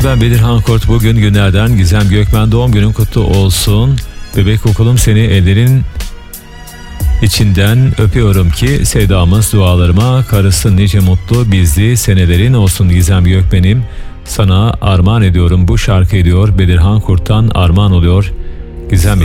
Ben Bedirhan Kurt. Bugün günlerden Gizem Gökmen, doğum günün kutlu olsun. Bebek okulum, seni ellerin içinden öpüyorum ki sevdamız dualarıma karışsın, nice mutlu bizli senelerin olsun. Gizem Gökmen'im, sana armağan ediyorum bu şarkı, diyor. Bedirhan Kurt'tan armağan oluyor Gizem.